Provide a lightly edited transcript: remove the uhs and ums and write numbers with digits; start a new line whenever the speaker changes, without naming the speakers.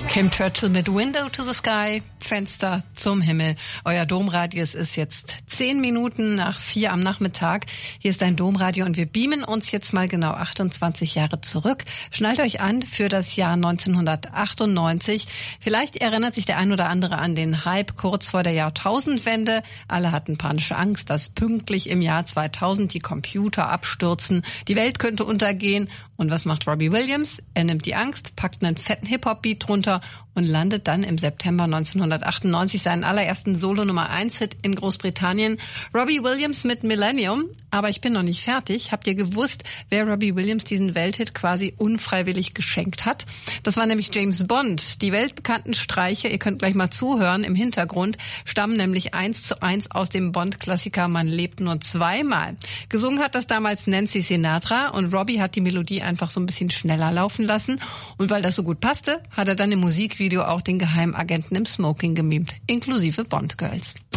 Kim Churchill mit Window to the Sky, Fenster zum Himmel. Euer Domradius ist jetzt 10 Minuten nach 4 am Nachmittag. Hier ist ein Domradio und wir beamen uns jetzt mal genau 28 Jahre zurück. Schnallt euch an für das Jahr 1998. Vielleicht erinnert sich der ein oder andere an den Hype kurz vor der Jahrtausendwende. Alle hatten panische Angst, dass pünktlich im Jahr 2000 die Computer abstürzen. Die Welt könnte untergehen. Und was macht Robbie Williams? Er nimmt die Angst, packt einen fetten Hip-Hop-Beat drunter und landet dann im September 1998 seinen allerersten Solo-Nummer-1-Hit in Großbritannien. Robbie Williams mit Millennium. Aber ich bin noch nicht fertig. Habt ihr gewusst, wer Robbie Williams diesen Welthit quasi unfreiwillig geschenkt hat? Das war nämlich James Bond. Die weltbekannten Streiche, ihr könnt gleich mal zuhören, im Hintergrund stammen nämlich 1:1 aus dem Bond-Klassiker Man lebt nur zweimal. Gesungen hat das damals Nancy Sinatra und Robbie hat die Melodie einfach so ein bisschen schneller laufen lassen. Und weil das so gut passte, hat er dann im Musikvideo auch den Geheimagenten im Smoking gemimt, inklusive Bond Girls.